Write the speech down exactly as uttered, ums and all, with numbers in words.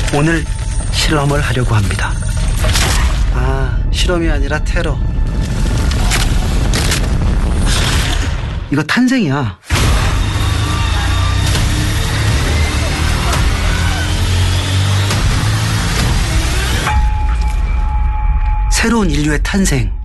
오늘 실험을 하려고 합니다. 아, 실험이 아니라 테러. 이거 탄생이야. 새로운 인류의 탄생.